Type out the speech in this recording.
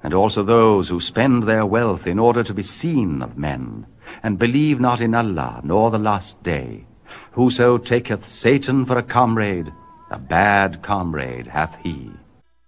and also those who spend their wealth in order to be seen of men, and believe not in Allah nor the last day. Whoso taketh Satan for a comrade, a bad comrade hath he.